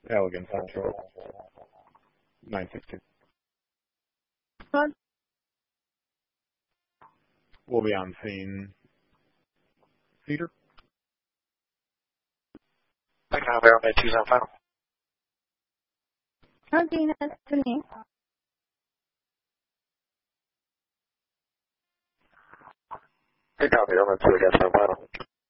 Elegant Central. 962. We'll be on scene. Cedar? Thank you, Arrow, 827 final. Argentina, to me. Hey, copy, Arrow, 2 against final.